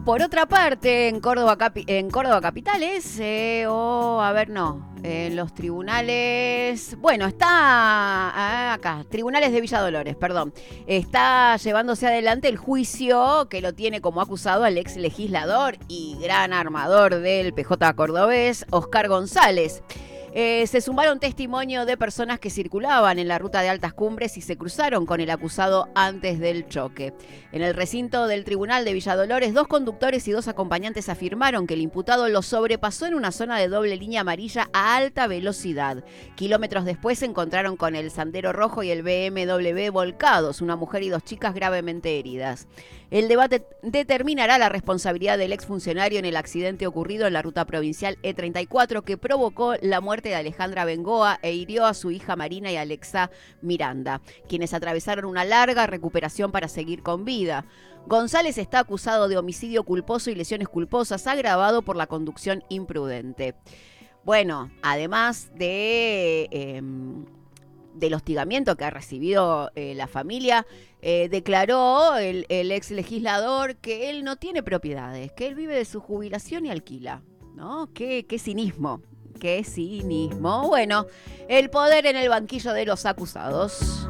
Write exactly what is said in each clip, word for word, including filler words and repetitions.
Por otra parte, en Córdoba, capi- en Córdoba capitales, eh, o a ver, no, en los tribunales, bueno, está ah, acá, tribunales de Villa Dolores, perdón, está llevándose adelante el juicio que lo tiene como acusado al ex legislador y gran armador del P J cordobés, Oscar González. Eh, se sumaron testimonios de personas que circulaban en la ruta de altas cumbres y se cruzaron con el acusado antes del choque. En el recinto del Tribunal de Villa Dolores, dos conductores y dos acompañantes afirmaron que el imputado lo sobrepasó en una zona de doble línea amarilla a alta velocidad. Kilómetros después se encontraron con el Sandero Rojo y el B M W volcados, una mujer y dos chicas gravemente heridas. El debate determinará la responsabilidad del exfuncionario en el accidente ocurrido en la ruta provincial E treinta y cuatro que provocó la muerte de Alejandra Bengoa e hirió a su hija Marina y Alexa Miranda, quienes atravesaron una larga recuperación para seguir con vida. González está acusado de homicidio culposo y lesiones culposas, agravado por la conducción imprudente. Bueno, además de... Eh, del hostigamiento que ha recibido eh, la familia, eh, declaró el, el ex legislador que él no tiene propiedades, que él vive de su jubilación y alquila, ¿no? Qué, qué cinismo, qué cinismo. Bueno, el poder en el banquillo de los acusados.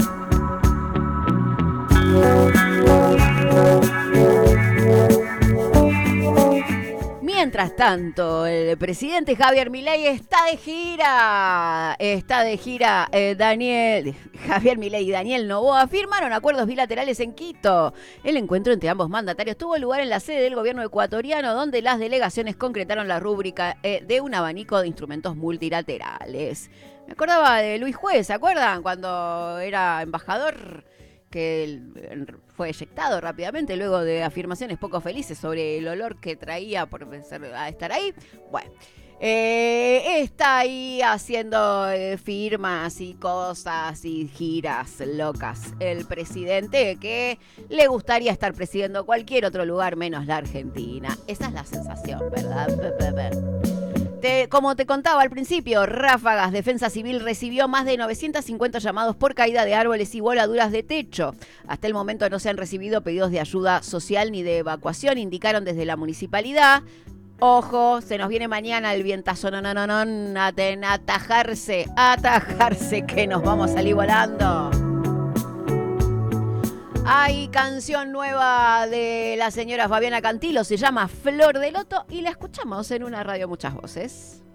Mientras tanto, el presidente Javier Milei está de gira. Está de gira eh, Daniel, Javier Milei y Daniel Noboa firmaron acuerdos bilaterales en Quito. El encuentro entre ambos mandatarios tuvo lugar en la sede del gobierno ecuatoriano, donde las delegaciones concretaron la rúbrica eh, de un abanico de instrumentos multilaterales. Me acordaba de Luis Juez, ¿se acuerdan? Cuando era embajador, que fue eyectado rápidamente luego de afirmaciones poco felices sobre el olor que traía por a estar ahí. Bueno, eh, está ahí haciendo eh, firmas y cosas y giras locas el presidente, que le gustaría estar presidiendo cualquier otro lugar menos la Argentina. Esa es la sensación, ¿verdad? Te, como te contaba al principio, Ráfagas Defensa Civil recibió más de novecientos cincuenta llamados por caída de árboles y voladuras de techo. Hasta el momento no se han recibido pedidos de ayuda social ni de evacuación, indicaron desde la municipalidad. Ojo, se nos viene mañana el vientazo, no, no, no, no, atajarse, atajarse, que nos vamos a salir volando. Hay canción nueva de la señora Fabiana Cantilo, se llama Flor de Loto y la escuchamos en una radio Muchas Voces.